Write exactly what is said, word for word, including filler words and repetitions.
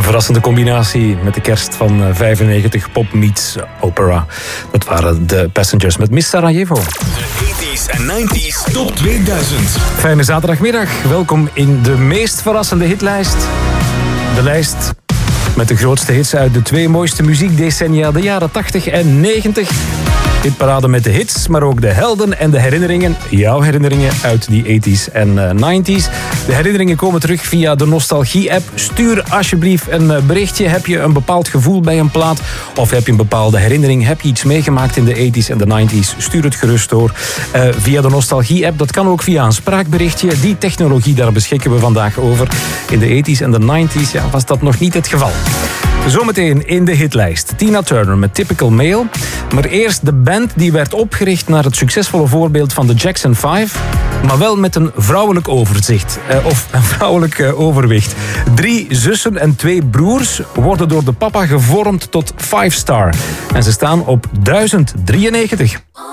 verrassende combinatie met de kerst van vijfennegentig, pop meets opera. Dat waren de Passengers met Miss Sarajevo. De tachtiger en negentiger Top tweeduizend. Fijne zaterdagmiddag. Welkom in de meest verrassende hitlijst. De lijst met de grootste hits uit de twee mooiste muziekdecennia, de jaren tachtig en negentig. Hitparade met de hits, maar ook de helden en de herinneringen. Jouw herinneringen uit die tachtiger en negentiger. De herinneringen komen terug via de Nostalgie-app. Stuur alsjeblieft een berichtje. Heb je een bepaald gevoel bij een plaat? Of heb je een bepaalde herinnering? Heb je iets meegemaakt in de tachtiger en de negentiger? Stuur het gerust door. Uh, via de Nostalgie-app. Dat kan ook via een spraakberichtje. Die technologie, daar beschikken we vandaag over. In de tachtiger en de negentiger ja, was dat nog niet het geval. Zometeen in de hitlijst. Tina Turner met Typical Male. Maar eerst de band die werd opgericht naar het succesvolle voorbeeld van de Jackson vijf. Maar wel met een vrouwelijk overzicht. Eh, of een vrouwelijk eh, overwicht. Drie zussen en twee broers worden door de papa gevormd tot Five Star. En ze staan op duizend drieënnegentig.